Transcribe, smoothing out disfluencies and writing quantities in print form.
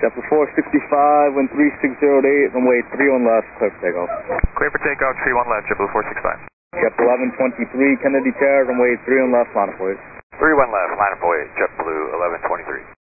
JetBlue 465, wind 3608, runway 31 left, clear for takeoff. Clear for takeoff, 31 left, JetBlue 465. JetBlue 1123, Kennedy Tower, runway 31 left, line of void. 31 left, line of void, JetBlue 1123.